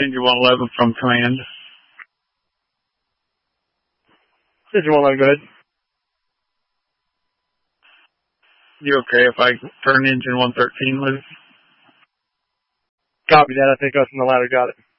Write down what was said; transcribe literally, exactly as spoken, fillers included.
Engine one eleven from command. Engine one eleven, go ahead. You okay if I turn engine one thirteen loose? Copy that. I think us in the ladder got it.